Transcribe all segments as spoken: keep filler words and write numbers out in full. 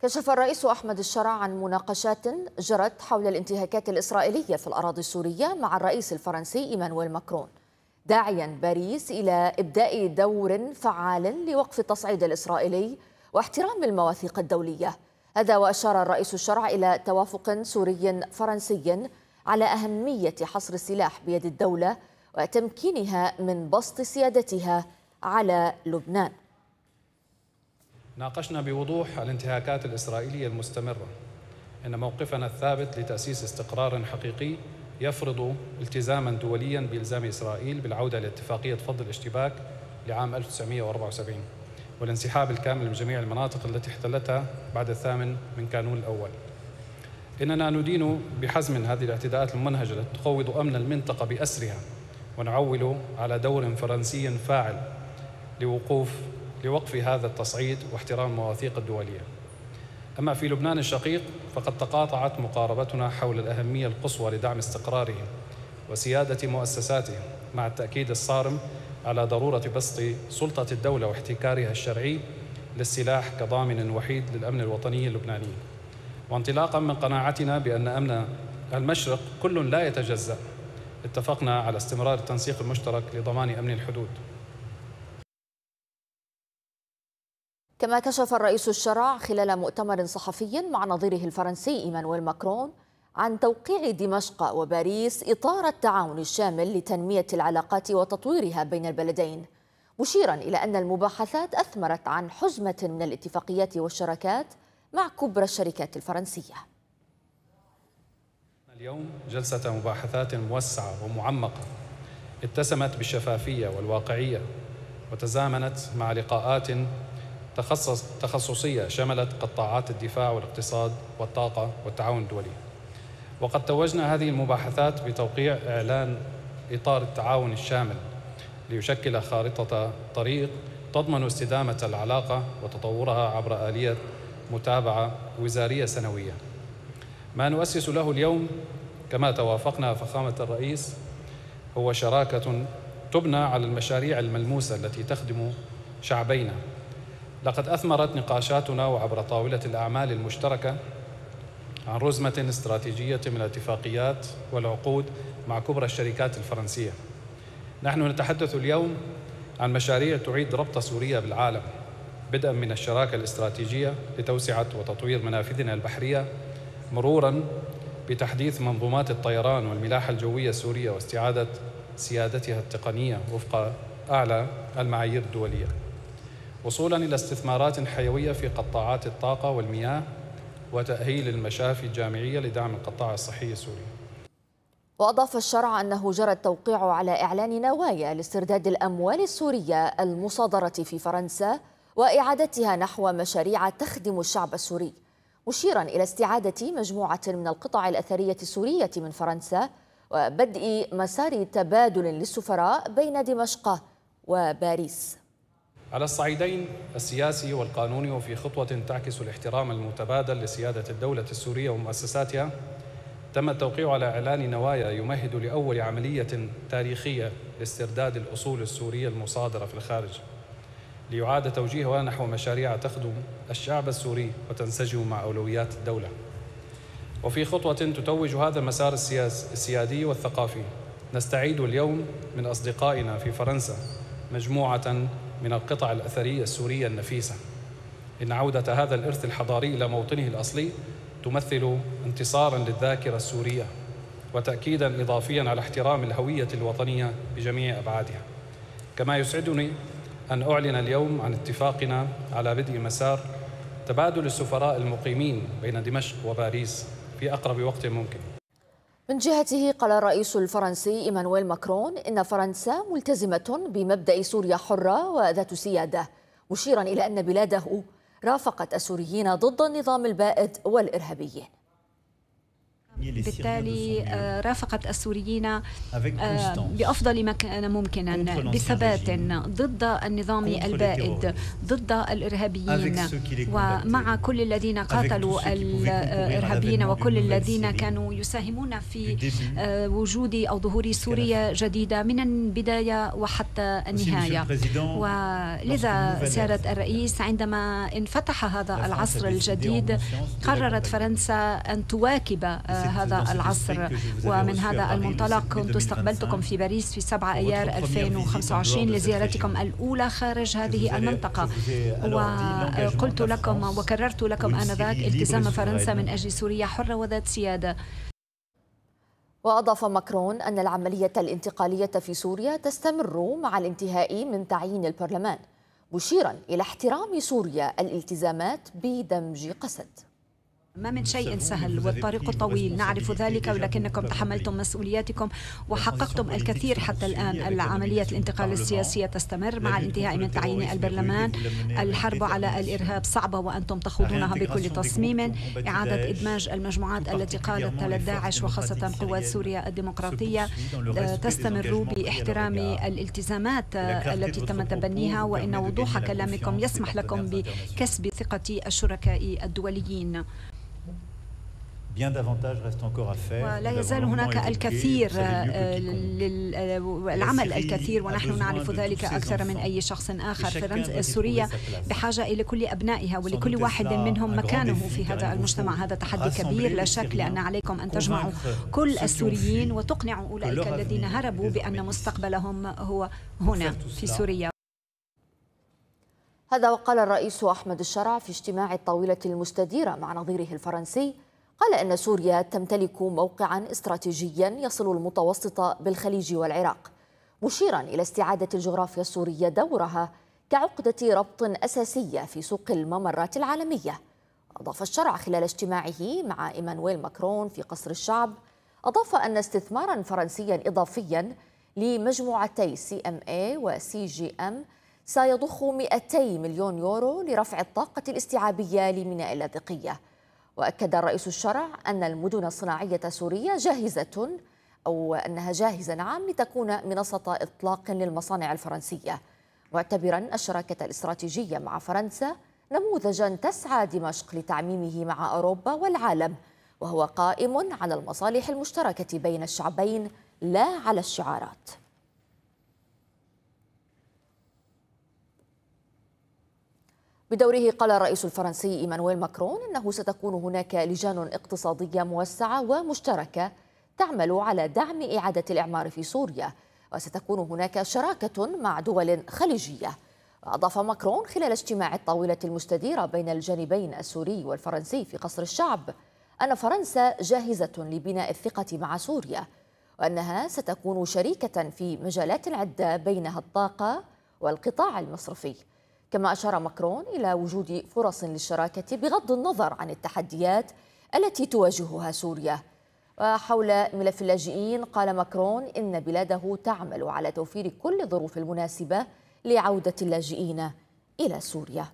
كشف الرئيس أحمد الشرع عن مناقشات جرت حول الانتهاكات الإسرائيلية في الأراضي السورية مع الرئيس الفرنسي إيمانويل ماكرون، داعيا باريس إلى إبداء دور فعال لوقف التصعيد الإسرائيلي واحترام المواثيق الدولية. هذا وأشار الرئيس الشرع إلى توافق سوري فرنسي على أهمية حصر السلاح بيد الدولة وتمكينها من بسط سيادتها على لبنان. ناقشنا بوضوح الانتهاكات الإسرائيلية المستمرة، إن موقفنا الثابت لتأسيس استقرار حقيقي يفرض التزاما دوليا بإلزام إسرائيل بالعودة لاتفاقية فض الاشتباك لعام ألف وتسعمئة وأربعة وسبعين والانسحاب الكامل من جميع المناطق التي احتلتها بعد الثامن من كانون الأول. إننا ندين بحزم هذه الاعتداءات الممنهجة التي تقوض أمن المنطقة بأسرها، ونعول على دور فرنسي فاعل لوقوف لوقف هذا التصعيد واحترام المواثيق الدولية. أما في لبنان الشقيق فقد تقاطعت مقاربتنا حول الأهمية القصوى لدعم استقراره وسيادة مؤسساته، مع التأكيد الصارم على ضرورة بسط سلطة الدولة واحتكارها الشرعي للسلاح كضامن وحيد للأمن الوطني اللبناني. وانطلاقا من قناعتنا بأن أمن المشرق كل لا يتجزأ، اتفقنا على استمرار التنسيق المشترك لضمان أمن الحدود. كما كشف الرئيس الشرع خلال مؤتمر صحفي مع نظيره الفرنسي إيمانويل ماكرون عن توقيع دمشق وباريس إطار التعاون الشامل لتنمية العلاقات وتطويرها بين البلدين، مشيرا إلى أن المباحثات أثمرت عن حزمة من الاتفاقيات والشراكات مع كبرى الشركات الفرنسية. اليوم جلسة مباحثات موسعة ومعمقة اتسمت بالشفافية والواقعية، وتزامنت مع لقاءات تخصص تخصصية شملت قطاعات الدفاع والاقتصاد والطاقة والتعاون الدولي. وقد توجنا هذه المباحثات بتوقيع إعلان إطار التعاون الشامل ليشكل خارطة طريق تضمن استدامة العلاقة وتطورها عبر آلية متابعة وزارية سنوية. ما نؤسس له اليوم كما توافقنا فخامة الرئيس هو شراكة تبنى على المشاريع الملموسة التي تخدم شعبينا. لقد أثمرت نقاشاتنا وعبر طاولة الأعمال المشتركة عن رزمة استراتيجية من الاتفاقيات والعقود مع كبرى الشركات الفرنسية. نحن نتحدث اليوم عن مشاريع تعيد ربط سوريا بالعالم، بدءا من الشراكة الاستراتيجية لتوسعة وتطوير منافذنا البحرية، مرورا بتحديث منظومات الطيران والملاحة الجوية السورية واستعادة سيادتها التقنية وفق أعلى المعايير الدولية، وصولا إلى استثمارات حيوية في قطاعات الطاقة والمياه وتأهيل المشافي الجامعية لدعم القطاع الصحي السوري. وأضاف الشرع أنه جرى التوقيع على إعلان نوايا لاسترداد الأموال السورية المصادرة في فرنسا وإعادتها نحو مشاريع تخدم الشعب السوري، مشيرا إلى استعادة مجموعة من القطع الأثرية السورية من فرنسا وبدء مسار تبادل للسفراء بين دمشق وباريس. على الصعيدين السياسي والقانوني، وفي خطوة تعكس الاحترام المتبادل لسيادة الدولة السورية ومؤسساتها، تم التوقيع على إعلان نوايا يمهد لأول عملية تاريخية لاسترداد الأصول السورية المصادرة في الخارج، ليعاد توجيهها نحو مشاريع تخدم الشعب السوري وتنسجم مع أولويات الدولة. وفي خطوة تتوج هذا المسار السيادي والثقافي، نستعيد اليوم من أصدقائنا في فرنسا مجموعة من القطع الأثرية السورية النفيسة. إن عودة هذا الإرث الحضاري إلى موطنه الأصلي تمثل انتصاراً للذاكرة السورية وتأكيداً إضافياً على احترام الهوية الوطنية بجميع أبعادها. كما يسعدني أن أعلن اليوم عن اتفاقنا على بدء مسار تبادل السفراء المقيمين بين دمشق وباريس في أقرب وقت ممكن. من جهته قال الرئيس الفرنسي إيمانويل ماكرون إن فرنسا ملتزمة بمبدأ سوريا حرة وذات سيادة، مشيرا إلى أن بلاده رافقت السوريين ضد النظام البائد والإرهابيين. بالتالي رافقت السوريين بأفضل ما كان ممكنا بثبات ضد النظام البائد، ضد الإرهابيين، ومع كل الذين قاتلوا الإرهابيين وكل الذين كانوا يساهمون في وجود أو ظهور سوريا جديدة من البداية وحتى النهاية. ولذا سيادة الرئيس عندما انفتح هذا العصر الجديد قررت فرنسا أن تواكب هذا العصر، ومن هذا المنطلق كنت استقبلتكم في باريس في سبعة أيار ألفين وخمسة وعشرين لزيارتكم الأولى خارج هذه المنطقة، وقلت لكم وكررت لكم آنذاك التزام فرنسا من أجل سوريا حرة وذات سيادة. وأضاف ماكرون أن العملية الانتقالية في سوريا تستمر مع الانتهاء من تعيين البرلمان، مشيرا إلى احترام سوريا الالتزامات بدمج قسد. ما من شيء سهل والطريق طويل، نعرف ذلك، ولكنكم تحملتم مسؤولياتكم وحققتم الكثير حتى الآن. العملية الانتقال السياسية تستمر مع الانتهاء من تعيين البرلمان. الحرب على الإرهاب صعبة وأنتم تخوضونها بكل تصميم. إعادة إدماج المجموعات التي قادت لداعش وخاصة قوات سوريا الديمقراطية تستمر باحترام الالتزامات التي تم تبنيها، وإن وضوح كلامكم يسمح لكم بكسب ثقة الشركاء الدوليين. ولا يزال هناك الكثير للعمل الكثير، ونحن نعرف ذلك أكثر من أي شخص آخر. سوريا بحاجة إلى كل أبنائها ولكل واحد منهم مكانه في هذا المجتمع. هذا تحدي كبير لا شك، لأن عليكم أن تجمعوا كل السوريين وتقنعوا أولئك الذين هربوا بأن مستقبلهم هو هنا في سوريا. هذا وقال الرئيس أحمد الشرع في اجتماع الطاولة المستديرة مع نظيره الفرنسي، قال إن سوريا تمتلك موقعا استراتيجيا يصل المتوسط بالخليج والعراق، مشيرا إلى استعادة الجغرافيا السورية دورها كعقدة ربط أساسية في سوق الممرات العالمية. أضاف الشرع خلال اجتماعه مع إيمانويل ماكرون في قصر الشعب، أضاف أن استثمارا فرنسيا إضافيا لمجموعتي سي ام اي وسي جي ام سيضخ مئتي مليون يورو لرفع الطاقة الاستيعابية لميناء اللاذقية. وأكد الرئيس الشرع أن المدن الصناعية السورية جاهزة أو أنها جاهزة نعم لتكون منصة إطلاق للمصانع الفرنسية، معتبرا الشراكة الاستراتيجية مع فرنسا نموذجا تسعى دمشق لتعميمه مع أوروبا والعالم، وهو قائم على المصالح المشتركة بين الشعبين لا على الشعارات. بدوره قال الرئيس الفرنسي إيمانويل ماكرون أنه ستكون هناك لجان اقتصادية موسعة ومشتركة تعمل على دعم إعادة الإعمار في سوريا، وستكون هناك شراكة مع دول خليجية. أضاف ماكرون خلال اجتماع الطاولة المستديرة بين الجانبين السوري والفرنسي في قصر الشعب أن فرنسا جاهزة لبناء الثقة مع سوريا، وأنها ستكون شريكة في مجالات عدة بينها الطاقة والقطاع المصرفي. كما أشار ماكرون إلى وجود فرص للشراكة بغض النظر عن التحديات التي تواجهها سوريا. وحول ملف اللاجئين قال ماكرون إن بلاده تعمل على توفير كل الظروف المناسبة لعودة اللاجئين إلى سوريا.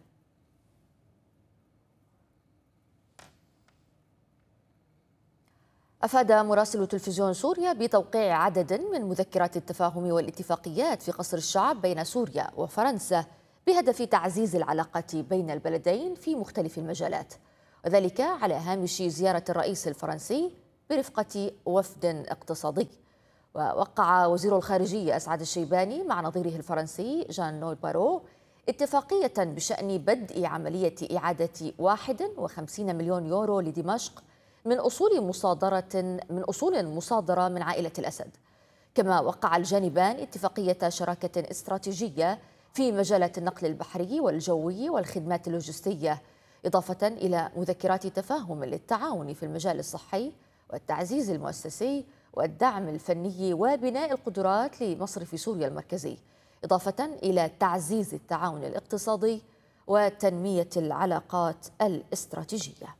أفاد مراسل تلفزيون سوريا بتوقيع عدد من مذكرات التفاهم والاتفاقيات في قصر الشعب بين سوريا وفرنسا بهدف تعزيز العلاقات بين البلدين في مختلف المجالات، وذلك على هامش زيارة الرئيس الفرنسي برفقة وفد اقتصادي. ووقع وزير الخارجية أسعد الشيباني مع نظيره الفرنسي جان نول بارو اتفاقية بشأن بدء عملية إعادة واحد وخمسين مليون يورو لدمشق من أصول مصادرة من أصول مصادرة من عائلة الأسد. كما وقع الجانبان اتفاقية شراكة استراتيجية في مجالات النقل البحري والجوي والخدمات اللوجستية، إضافة إلى مذكرات تفاهم للتعاون في المجال الصحي والتعزيز المؤسسي والدعم الفني وبناء القدرات لمصرف سوريا المركزي، إضافة إلى تعزيز التعاون الاقتصادي وتنمية العلاقات الاستراتيجية.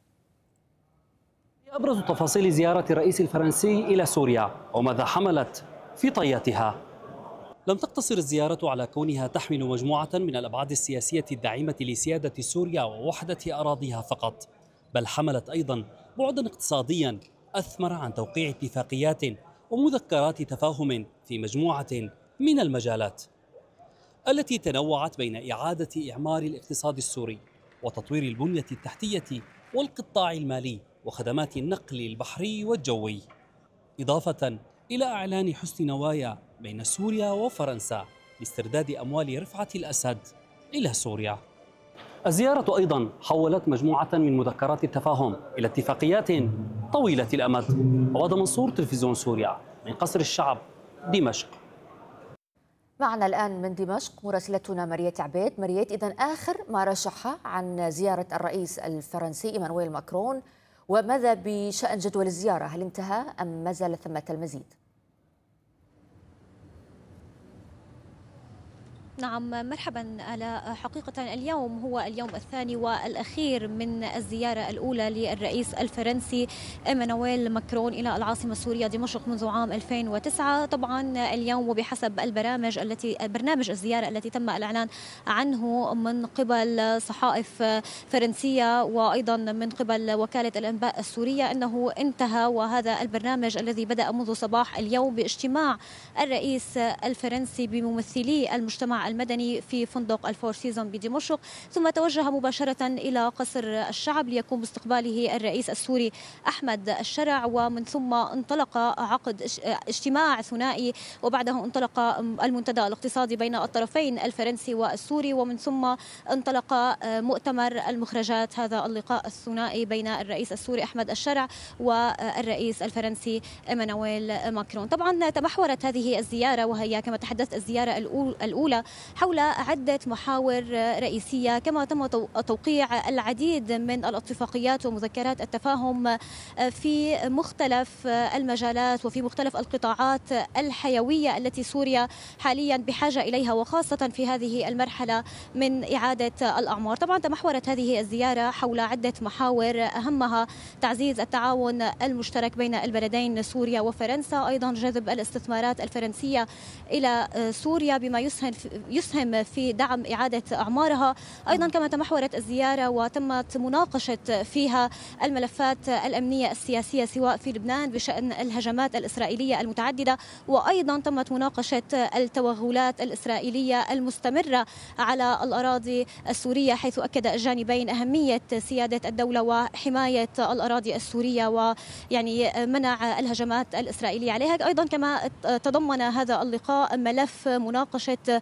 أبرز تفاصيل زيارة الرئيس الفرنسي إلى سوريا وماذا حملت في طياتها. لم تقتصر الزيارة على كونها تحمل مجموعة من الأبعاد السياسية الداعمة لسيادة سوريا ووحدة أراضيها فقط، بل حملت أيضا بعدا اقتصاديا أثمر عن توقيع اتفاقيات ومذكرات تفاهم في مجموعة من المجالات التي تنوعت بين إعادة إعمار الاقتصاد السوري وتطوير البنية التحتية والقطاع المالي وخدمات النقل البحري والجوي، إضافة إلى إعلان حسن نوايا بين سوريا وفرنسا لاسترداد أموال رفعة الأسد إلى سوريا. الزيارة أيضاً حولت مجموعة من مذكرات التفاهم إلى اتفاقيات طويلة الأمد. عواد منصور، تلفزيون سوريا، من قصر الشعب، دمشق. معنا الآن من دمشق مراسلتنا مريت عبيد. مريت، إذن آخر ما رشح عن زيارة الرئيس الفرنسي إيمانويل ماكرون، وماذا بشأن جدول الزيارة؟ هل انتهى أم ما زال ثمة المزيد؟ نعم مرحبا آلاء. حقيقة اليوم هو اليوم الثاني والأخير من الزيارة الأولى للرئيس الفرنسي إيمانويل ماكرون إلى العاصمة السورية دمشق منذ عام ألفين وتسعة. طبعا اليوم وبحسب البرامج التي برنامج الزيارة التي تم الإعلان عنه من قبل صحائف فرنسية وأيضا من قبل وكالة الأنباء السورية أنه انتهى، وهذا البرنامج الذي بدأ منذ صباح اليوم باجتماع الرئيس الفرنسي بممثلي المجتمع المدني في فندق الفور سيزون بدمشق، ثم توجه مباشرة إلى قصر الشعب ليقوم باستقباله الرئيس السوري أحمد الشرع، ومن ثم انطلق عقد اجتماع ثنائي، وبعده انطلق المنتدى الاقتصادي بين الطرفين الفرنسي والسوري، ومن ثم انطلق مؤتمر المخرجات، هذا اللقاء الثنائي بين الرئيس السوري أحمد الشرع والرئيس الفرنسي إيمانويل ماكرون. طبعا تمحورت هذه الزيارة، وهي كما تحدثت الزيارة الأولى، حول عدة محاور رئيسية، كما تم توقيع العديد من الاتفاقيات ومذكرات التفاهم في مختلف المجالات وفي مختلف القطاعات الحيوية التي سوريا حاليا بحاجة إليها، وخاصة في هذه المرحلة من إعادة الأعمار. طبعا تمحورت هذه الزيارة حول عدة محاور، أهمها تعزيز التعاون المشترك بين البلدين سوريا وفرنسا، أيضا جذب الاستثمارات الفرنسية إلى سوريا بما يسهم يسهم في دعم إعادة أعمارها. أيضا كما تمحورت الزيارة وتمت مناقشة فيها الملفات الأمنية السياسية سواء في لبنان بشأن الهجمات الإسرائيلية المتعددة، وأيضا تمت مناقشة التوغلات الإسرائيلية المستمرة على الأراضي السورية، حيث أكد الجانبين أهمية سيادة الدولة وحماية الأراضي السورية ويعني منع الهجمات الإسرائيلية عليها. أيضا كما تضمن هذا اللقاء ملف مناقشة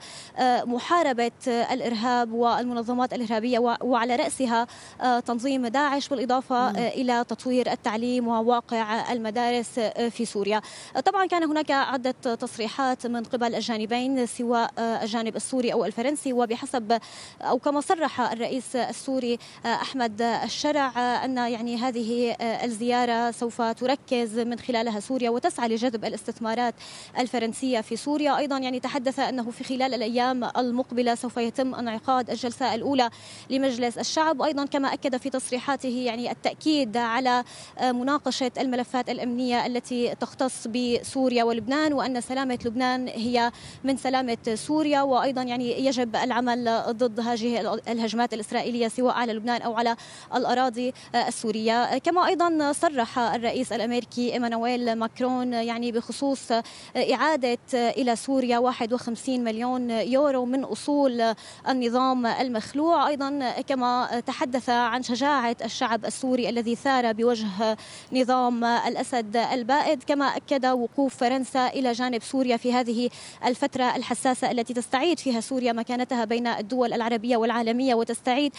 محاربة الإرهاب والمنظمات الإرهابية وعلى رأسها تنظيم داعش، بالإضافة إلى تطوير التعليم وواقع المدارس في سوريا. طبعا كان هناك عدة تصريحات من قبل الجانبين سواء الجانب السوري أو الفرنسي، وبحسب أو كما صرح الرئيس السوري أحمد الشرع أن يعني هذه الزيارة سوف تركز من خلالها سوريا وتسعى لجذب الاستثمارات الفرنسية في سوريا. أيضا يعني تحدث أنه في خلال الأيام المقبلة سوف يتم انعقاد الجلسة الأولى لمجلس الشعب. أيضا كما أكد في تصريحاته يعني التأكيد على مناقشة الملفات الأمنية التي تختص بسوريا ولبنان، وأن سلامة لبنان هي من سلامة سوريا، وأيضا يعني يجب العمل ضد هذه الهجمات الإسرائيلية سواء على لبنان أو على الأراضي السورية. كما أيضا صرح الرئيس الأمريكي إيمانويل ماكرون يعني بخصوص إعادة إلى سوريا واحد وخمسين مليون يورو من أصول النظام المخلوع. أيضا كما تحدث عن شجاعة الشعب السوري الذي ثار بوجه نظام الأسد البائد، كما أكد وقوف فرنسا إلى جانب سوريا في هذه الفترة الحساسة التي تستعيد فيها سوريا مكانتها بين الدول العربية والعالمية وتستعيد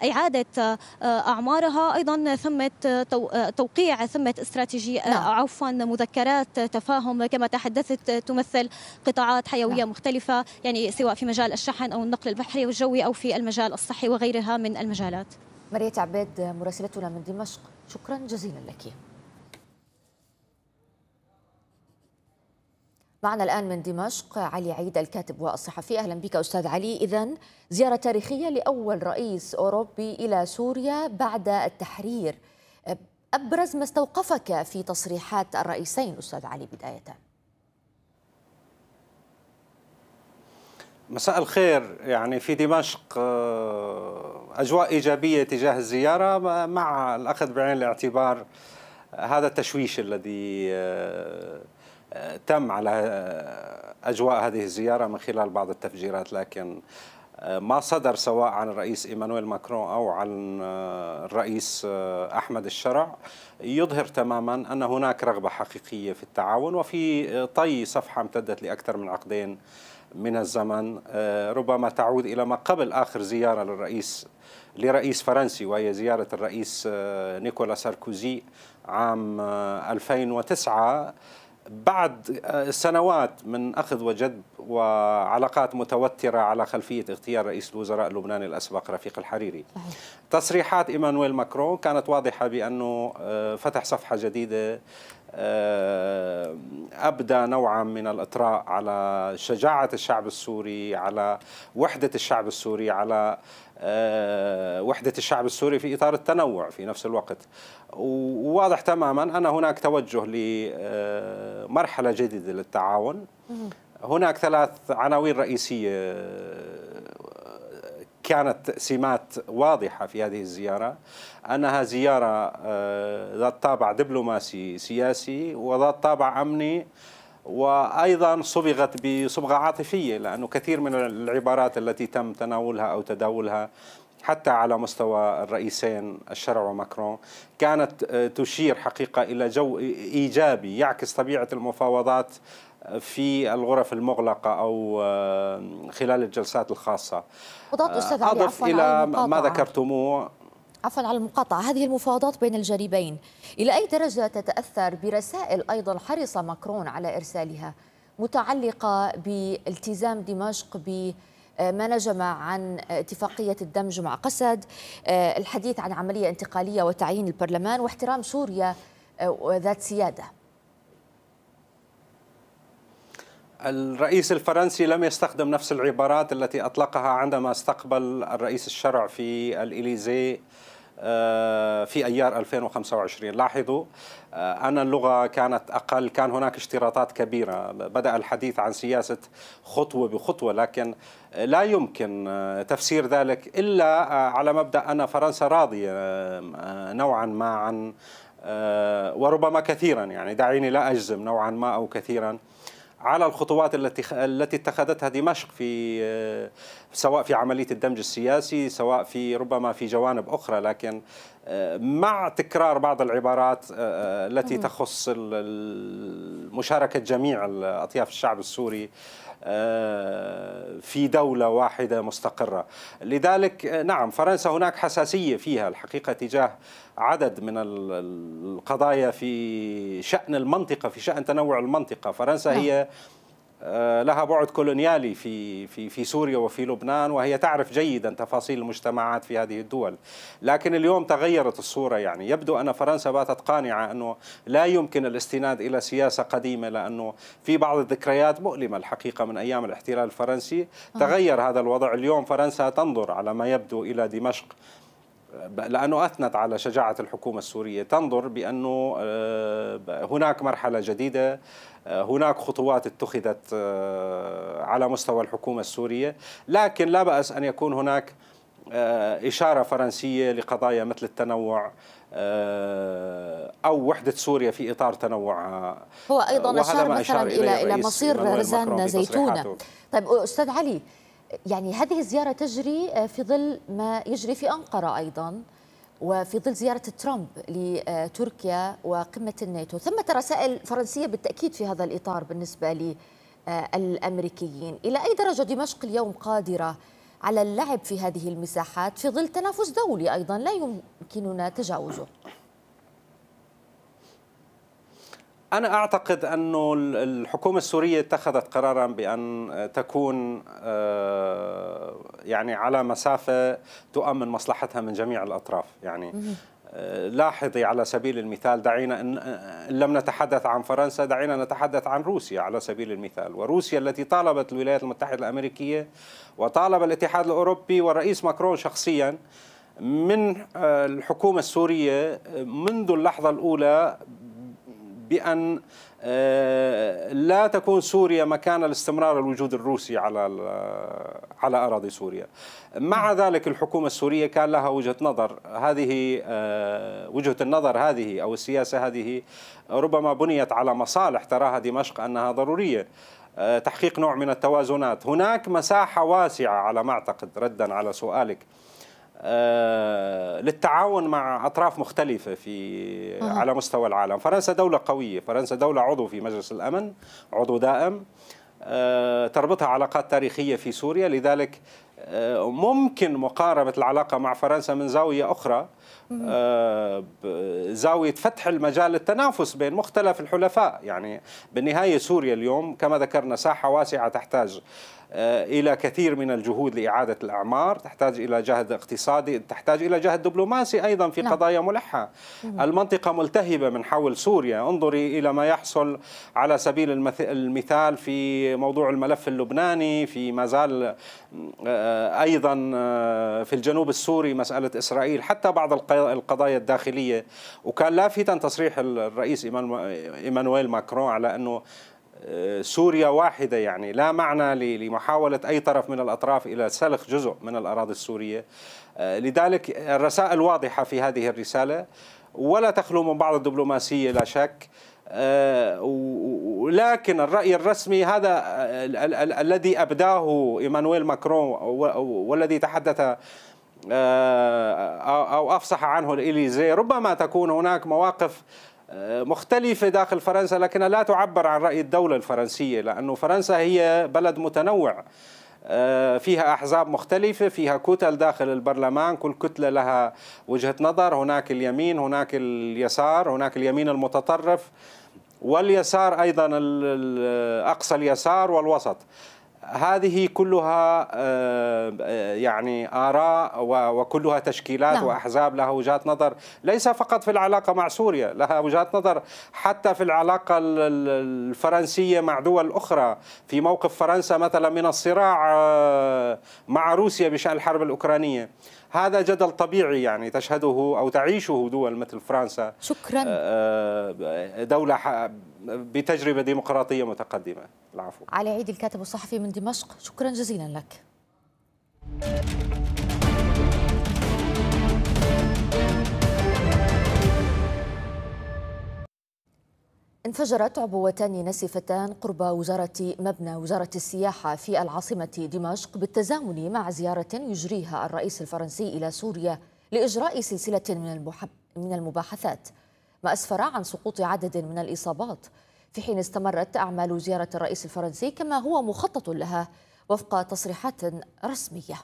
إعادة أعمارها. أيضا ثمة توقيع ثمة استراتيجية عفوا مذكرات تفاهم كما تحدثت تمثل قطاعات حيوية نعم. مختلفة، يعني سواء في مجال الشحن أو النقل البحري والجوي أو في المجال الصحي وغيرها من المجالات. مريت عبيد مراسلتنا من دمشق، شكرا جزيلا لك. معنا الآن من دمشق علي عيد الكاتب والصحفي. أهلا بك أستاذ علي. إذن زيارة تاريخية لأول رئيس أوروبي إلى سوريا بعد التحرير، أبرز ما استوقفك في تصريحات الرئيسين أستاذ علي بداية؟ مساء الخير. يعني في دمشق أجواء إيجابية تجاه الزيارة مع الأخذ بعين الاعتبار هذا التشويش الذي تم على أجواء هذه الزيارة من خلال بعض التفجيرات، لكن ما صدر سواء عن الرئيس إيمانويل ماكرون أو عن الرئيس أحمد الشرع يظهر تماما أن هناك رغبة حقيقية في التعاون وفي طي صفحة امتدت لأكثر من عقدين من الزمن، ربما تعود إلى ما قبل آخر زيارة للرئيس لرئيس فرنسي، وهي زيارة الرئيس نيكولا ساركوزي عام ألفين وتسعة، بعد سنوات من أخذ وجذب وعلاقات متوترة على خلفية اغتيال رئيس الوزراء اللبناني الأسبق رفيق الحريري. تصريحات إيمانويل ماكرون كانت واضحة بأنه فتح صفحة جديدة، أبدى نوعا من الإطراء على شجاعة الشعب السوري، على وحدة الشعب السوري، على وحدة الشعب السوري في إطار التنوع في نفس الوقت. وواضح تماما أن هناك توجه لمرحلة جديدة للتعاون. هناك ثلاث عناوين رئيسية كانت سمات واضحة في هذه الزيارة: أنها زيارة ذات طابع دبلوماسي سياسي وذات طابع أمني، وأيضا صبغت بصبغة عاطفية، لأنه كثير من العبارات التي تم تناولها أو تداولها حتى على مستوى الرئيسين الشرع وماكرون كانت تشير حقيقة إلى جو إيجابي يعكس طبيعة المفاوضات في الغرف المغلقة أو خلال الجلسات الخاصة. أضف إلى ما ذكرتموه، عفوا على المقاطعة، هذه المفاوضات بين الجانبين إلى أي درجة تتأثر برسائل أيضا حرص ماكرون على إرسالها متعلقة بالتزام دمشق بما نجم عن اتفاقية الدمج مع قسد، الحديث عن عملية انتقالية وتعيين البرلمان، واحترام سوريا ذات سيادة؟ الرئيس الفرنسي لم يستخدم نفس العبارات التي أطلقها عندما استقبل الرئيس الشرع في الإليزي في أيار ألفين وخمسة وعشرين. لاحظوا أن اللغة كانت أقل، كان هناك اشتراطات كبيرة، بدأ الحديث عن سياسة خطوة بخطوة، لكن لا يمكن تفسير ذلك إلا على مبدأ أن فرنسا راضية نوعا ما عن، وربما كثيرا، يعني دعيني لا أجزم، نوعا ما أو كثيرا على الخطوات التي التي اتخذتها دمشق في سواء في عملية الدمج السياسي، سواء في ربما في جوانب أخرى، لكن مع تكرار بعض العبارات التي تخص مشاركة جميع أطياف الشعب السوري في دولة واحدة مستقرة. لذلك نعم، فرنسا هناك حساسية فيها الحقيقة تجاه عدد من القضايا في شأن المنطقة، في شأن تنوع المنطقة. فرنسا هي لها بعد كولونيالي في في في سوريا وفي لبنان، وهي تعرف جيدا تفاصيل المجتمعات في هذه الدول. لكن اليوم تغيرت الصورة، يعني يبدو أن فرنسا باتت قانعة أنه لا يمكن الاستناد إلى سياسة قديمة، لأنه في بعض الذكريات مؤلمة الحقيقة من أيام الاحتلال الفرنسي تغير هذا الوضع. اليوم فرنسا تنظر على ما يبدو إلى دمشق، لأنه أثنت على شجاعة الحكومة السورية، تنظر بأنه هناك مرحلة جديدة، هناك خطوات اتخذت على مستوى الحكومة السورية، لكن لا بأس أن يكون هناك إشارة فرنسية لقضايا مثل التنوع أو وحدة سوريا في إطار تنوعها. هو أيضا أشار مثلا إلى إلى مصير رزان زيتونة. طيب أستاذ علي، يعني هذه الزيارة تجري في ظل ما يجري في أنقرة أيضا، وفي ظل زيارة ترامب لتركيا وقمة الناتو، ثمة رسائل فرنسية بالتأكيد في هذا الإطار بالنسبة للأمريكيين. إلى أي درجة دمشق اليوم قادرة على اللعب في هذه المساحات في ظل تنافس دولي أيضا لا يمكننا تجاوزه؟ أنا أعتقد أن الحكومة السورية اتخذت قرارا بأن تكون يعني على مسافة تؤمن مصلحتها من جميع الأطراف. يعني لاحظي على سبيل المثال، دعينا إن لم نتحدث عن فرنسا دعينا نتحدث عن روسيا على سبيل المثال، وروسيا التي طالبت الولايات المتحدة الأمريكية وطالب الاتحاد الأوروبي والرئيس ماكرون شخصيا من الحكومة السورية منذ اللحظة الأولى بأن لا تكون سوريا مكان الاستمرار الوجود الروسي على على أراضي سوريا. مع ذلك الحكومة السورية كان لها وجهة نظر، هذه وجهة النظر هذه أو السياسة هذه ربما بنيت على مصالح تراها دمشق أنها ضرورية، تحقيق نوع من التوازنات. هناك مساحة واسعة على ما أعتقد، ردا على سؤالك، للتعاون مع أطراف مختلفة في آه. على مستوى العالم. فرنسا دولة قوية، فرنسا دولة عضو في مجلس الأمن، عضو دائم، تربطها علاقات تاريخية في سوريا، لذلك ممكن مقاربة العلاقة مع فرنسا من زاوية أخرى، زاوية فتح المجال للتنافس بين مختلف الحلفاء. يعني بالنهاية سوريا اليوم كما ذكرنا ساحة واسعة، تحتاج إلى كثير من الجهود لإعادة الأعمار، تحتاج إلى جهد اقتصادي، تحتاج إلى جهد دبلوماسي أيضا في قضايا ملحة. المنطقة ملتهبة من حول سوريا، انظري إلى ما يحصل على سبيل المثال في موضوع الملف اللبناني، في ما زال أيضا في الجنوب السوري مسألة إسرائيل، حتى بعض القضايا الداخلية. وكان لافتا تصريح الرئيس إيمانويل ماكرون على أنه سوريا واحدة، يعني لا معنى لمحاولة أي طرف من الأطراف إلى سلخ جزء من الأراضي السورية. لذلك الرسائل واضحة في هذه الرسالة، ولا تخلو من بعض الدبلوماسية لا شك، ولكن الرأي الرسمي هذا الذي أبداه إيمانويل ماكرون والذي تحدث أو أفصح عنه الإليزي، ربما تكون هناك مواقف مختلفة داخل فرنسا لكنها لا تعبر عن رأي الدولة الفرنسية، لأنه فرنسا هي بلد متنوع فيها أحزاب مختلفة، فيها كتل داخل البرلمان، كل كتلة لها وجهة نظر، هناك اليمين، هناك اليسار، هناك اليمين المتطرف واليسار أيضا أقصى اليسار والوسط. هذه كلها يعني آراء وكلها تشكيلات نعم. وأحزاب لها وجهات نظر، ليس فقط في العلاقة مع سوريا، لها وجهات نظر حتى في العلاقة الفرنسية مع دول أخرى، في موقف فرنسا مثلا من الصراع مع روسيا بشأن الحرب الأوكرانية. هذا جدل طبيعي يعني تشهده أو تعيشه دول مثل فرنسا، شكرا، دولة بتجربة ديمقراطية متقدمة. العفو. علي عيد، الكاتب الصحفي من دمشق، شكرا جزيلا لك. انفجرت عبوتان ناسفتان قرب وزارة مبنى وزارة السياحة في العاصمة دمشق بالتزامن مع زيارة يجريها الرئيس الفرنسي إلى سوريا لإجراء سلسلة من من المباحثات، ما أسفر عن سقوط عدد من الإصابات، في حين استمرت أعمال زيارة الرئيس الفرنسي كما هو مخطط لها وفق تصريحات رسمية.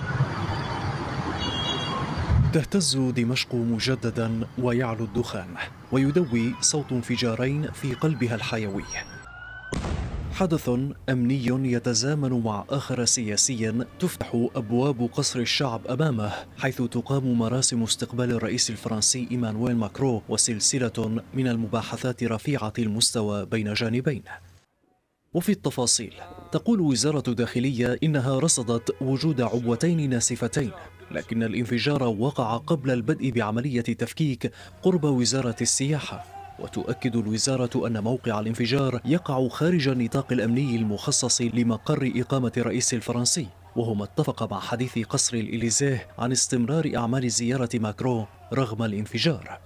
تهتز دمشق مجددا ويعلو الدخان ويدوي صوت انفجارين في قلبها الحيوي. حدث أمني يتزامن مع آخر سياسي تفتح أبواب قصر الشعب أمامه، حيث تقام مراسم استقبال الرئيس الفرنسي إيمانويل ماكرون وسلسلة من المباحثات رفيعة المستوى بين جانبين. وفي التفاصيل تقول وزارة الداخلية إنها رصدت وجود عبوتين ناسفتين، لكن الانفجار وقع قبل البدء بعملية تفكيك قرب وزارة السياحة. وتؤكد الوزارة أن موقع الانفجار يقع خارج النطاق الأمني المخصص لمقر إقامة الرئيس الفرنسي، وهو ما اتفق مع حديث قصر الإليزيه عن استمرار أعمال زيارة ماكرون رغم الانفجار.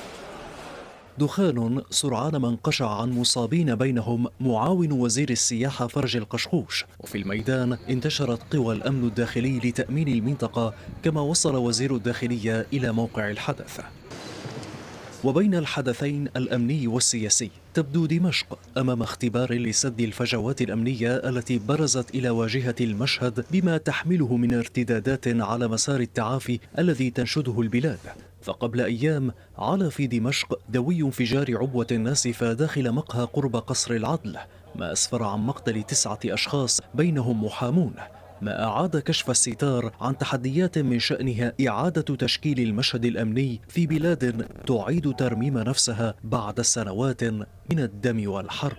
دخان سرعان ما انقشع عن مصابين بينهم معاون وزير السياحة فرج القشقوش، وفي الميدان انتشرت قوى الأمن الداخلي لتأمين المنطقة، كما وصل وزير الداخلية إلى موقع الحدث. وبين الحدثين الأمني والسياسي تبدو دمشق أمام اختبار لسد الفجوات الأمنية التي برزت إلى واجهة المشهد بما تحمله من ارتدادات على مسار التعافي الذي تنشده البلاد. فقبل أيام علا في دمشق دوي انفجار عبوة ناسفة داخل مقهى قرب قصر العدل، ما أسفر عن مقتل تسعة أشخاص بينهم محامون، ما أعاد كشف الستار عن تحديات من شأنها إعادة تشكيل المشهد الأمني في بلاد تعيد ترميم نفسها بعد سنوات من الدم والحرب.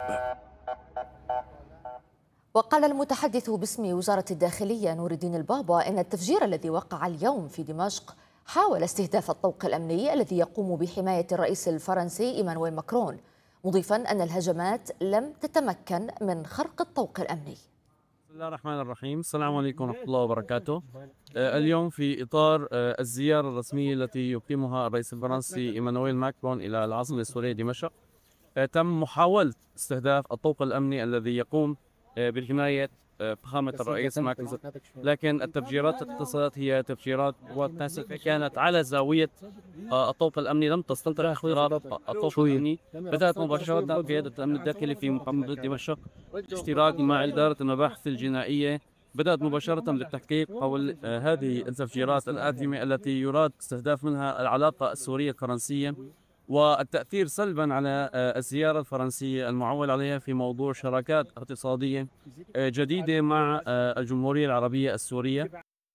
وقال المتحدث باسم وزارة الداخلية نور الدين البابا إن التفجير الذي وقع اليوم في دمشق حاول استهداف الطوق الأمني الذي يقوم بحماية الرئيس الفرنسي إيمانويل ماكرون، مضيفا أن الهجمات لم تتمكن من خرق الطوق الأمني. بسم الله الرحمن الرحيم. السلام عليكم ورحمة الله وبركاته. اليوم في إطار الزيارة الرسمية التي يقيمها الرئيس الفرنسي إيمانويل ماكرون إلى العاصمة السورية دمشق، تم محاولة استهداف الطوق الأمني الذي يقوم بالحماية فخامة الرئيس ماكرون، لكن التفجيرات التي اتصلت هي تفجيرات كانت على زاوية الطوق الأمني، لم تستطع اختراق الطوق الأمني. بدأت مباشرة بقيادة الأمن الداخلي في محافظة دمشق اشتراك مع إدارة المباحث الجنائية، بدأت مباشرة بالتحقيق حول هذه التفجيرات الآثمة التي يراد استهداف منها العلاقة السورية الفرنسية والتأثير سلبا على الزيارة الفرنسية المعول عليها في موضوع شراكات اقتصادية جديدة مع الجمهورية العربية السورية.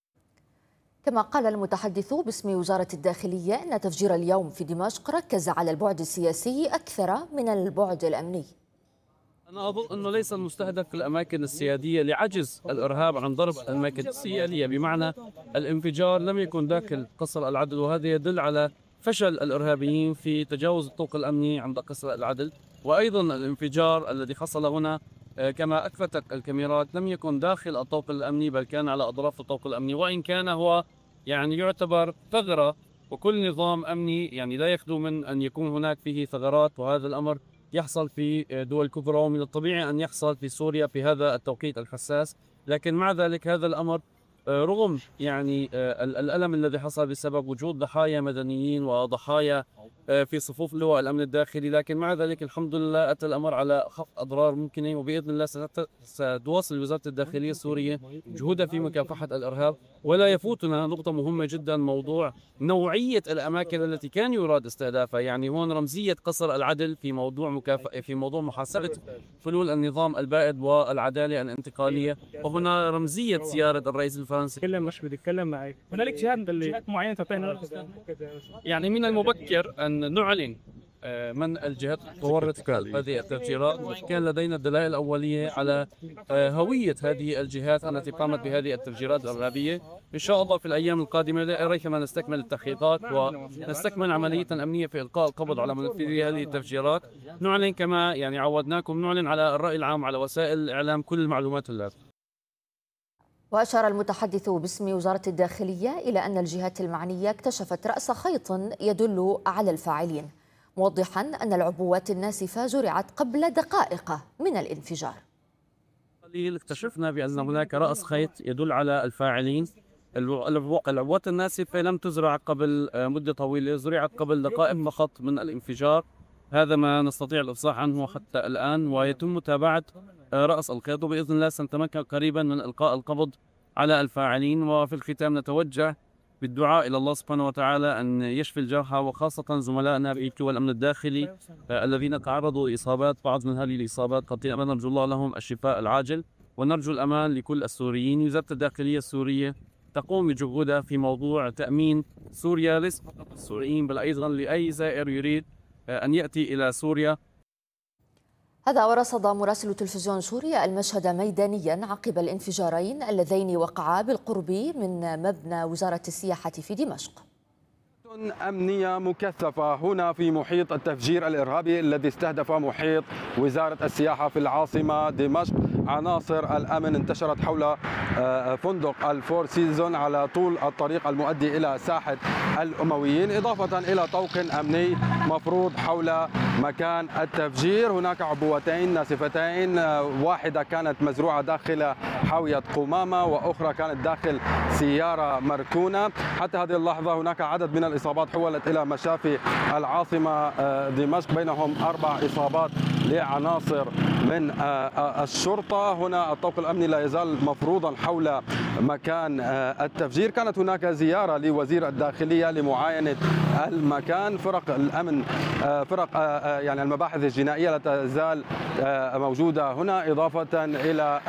كما قال المتحدث باسم وزارة الداخلية أن تفجير اليوم في دمشق ركز على البعد السياسي أكثر من البعد الأمني. أنا أظن أنه ليس المستهدف الأماكن السيادية لعجز الإرهاب عن ضرب الأماكن السيادية، بمعنى الانفجار لم يكن داخل قصر العدل، وهذا يدل على فشل الإرهابيين في تجاوز الطوق الأمني عند قصر العدل. وأيضا الانفجار الذي حصل هنا كما أثبتت الكاميرات لم يكن داخل الطوق الأمني، بل كان على أطراف الطوق الأمني، وإن كان هو يعني يعتبر ثغرة، وكل نظام أمني يعني لا يخلو من أن يكون هناك فيه ثغرات، وهذا الأمر يحصل في دول كبرى ومن الطبيعي أن يحصل في سوريا في هذا التوقيت الحساس. لكن مع ذلك هذا الأمر رغم يعني الألم الذي حصل بسبب وجود ضحايا مدنيين وضحايا في صفوف لواء الأمن الداخلي، لكن مع ذلك الحمد لله أتى الأمر على خفض أضرار ممكنة، وبإذن الله ستواصل وزارة الداخلية السورية جهودها في مكافحة الإرهاب. ولا يفوتنا نقطة مهمة جدا، موضوع نوعية الأماكن التي كان يراد استهدافها. يعني هون رمزية قصر العدل في موضوع مكافحة في موضوع محاسبة فلول النظام البائد والعدالة الانتقالية، وهنا رمزية زيارة الرئيس الفرنسي. تكلم مش بتتكلم معي، هنالك جهات جهات معينة تعطينا. يعني من المبكر أن نعلن من الجهات تورط هذه التفجيرات. كان لدينا الدلائل الأولية على هوية هذه الجهات التي قامت بهذه التفجيرات الإرهابية. إن شاء الله في الأيام القادمة ريثما نستكمل التحقيقات ونستكمل عملية أمنية في إلقاء القبض على منفذي هذه التفجيرات. نعلن كما يعني عودناكم، نعلن على الرأي العام على وسائل الإعلام كل المعلومات اللازمة. وأشار المتحدث باسم وزارة الداخلية إلى أن الجهات المعنية اكتشفت رأس خيط يدل على الفاعلين، موضحا أن العبوات الناسفة زرعت قبل دقائق من الانفجار. قليل اكتشفنا بأن هناك رأس خيط يدل على الفاعلين. العبوات الناسفة لم تزرع قبل مدة طويلة، زرعت قبل دقائق فقط من الانفجار. هذا ما نستطيع الإفصاح عنه حتى الآن، ويتم متابعة رأس الخيط، وبإذن الله سنتمكن قريبا من إلقاء القبض على الفاعلين. وفي الختام نتوجه بالدعاء إلى الله سبحانه وتعالى أن يشفي الجرحى، وخاصة زملائنا في لواء الأمن الداخلي الذين تعرضوا لإصابات، بعض من هذه الإصابات خطيرة، نرجو الله لهم الشفاء العاجل، ونرجو الأمان لكل السوريين. وزارة الداخلية السورية تقوم بجهودها في موضوع تأمين سوريا ليس السوريين بل أيضا لأي زائر يريد أن يأتي إلى سوريا. هذا ورصد مراسل تلفزيون سوريا المشهد ميدانيا عقب الانفجارين اللذين وقعا بالقرب من مبنى وزارة السياحة في دمشق. أمنية مكثفة هنا في محيط التفجير الإرهابي الذي استهدف محيط وزارة السياحة في العاصمة دمشق. عناصر الأمن انتشرت حول فندق الفور سيزون على طول الطريق المؤدي إلى ساحة الأمويين، إضافة إلى طوق أمني مفروض حول مكان التفجير. هناك عبوتين ناسفتين، واحدة كانت مزروعة داخل حاوية قمامة وأخرى كانت داخل سيارة مركونة. حتى هذه اللحظة هناك عدد من الإصابات حولت إلى مشافي العاصمة دمشق، بينهم أربع إصابات لعناصر من الشرطة. هنا الطوق الأمني لا يزال مفروضا حول مكان التفجير. كانت هناك زيارة لوزير الداخلية لمعاينة المكان. فرق الأمن، فرق يعني المباحث الجنائية لا تزال موجودة هنا، إضافة إلى